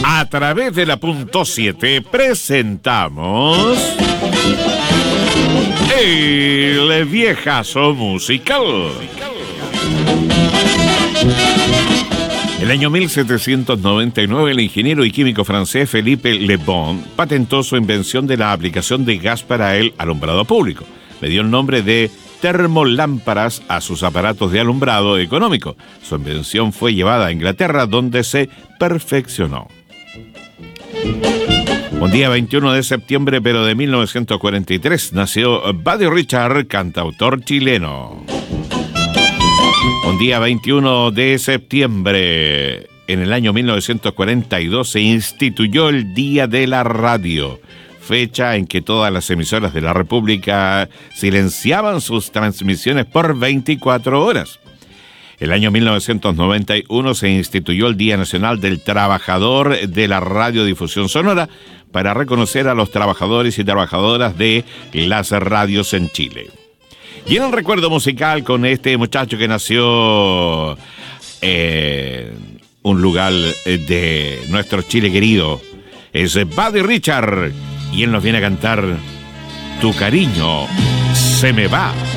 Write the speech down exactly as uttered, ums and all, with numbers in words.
A través de la punto siete presentamos el viejazo musical. El año mil setecientos noventa y nueve, el ingeniero y químico francés Philippe Le Bon patentó su invención de la aplicación de gas para el alumbrado público. Le dio el nombre de termolámparas a sus aparatos de alumbrado económico. Su invención fue llevada a Inglaterra, donde se perfeccionó. Un día veintiuno de septiembre, pero de mil novecientos cuarenta y tres, nació Buddy Richard, cantautor chileno. Un día veintiuno de septiembre, en el año mil novecientos cuarenta y dos, se instituyó el Día de la Radio, fecha en que todas las emisoras de la República silenciaban sus transmisiones por veinticuatro horas. El año mil novecientos noventa y uno se instituyó el Día Nacional del Trabajador de la Radiodifusión Sonora para reconocer a los trabajadores y trabajadoras de las radios en Chile. Y en el recuerdo musical con este muchacho que nació en un lugar de nuestro Chile querido, es Buddy Richard, y él nos viene a cantar Tu cariño se me va.